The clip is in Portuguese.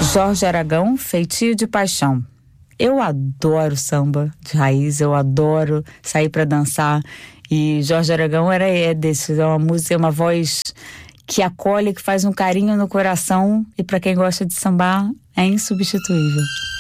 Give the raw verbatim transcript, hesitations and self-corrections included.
Jorge Aragão, Feitio de Paixão. Eu adoro samba de raiz, eu adoro sair para dançar. E Jorge Aragão era é desse, é uma música, é uma voz que acolhe, que faz um carinho no coração. E para quem gosta de sambar, é insubstituível.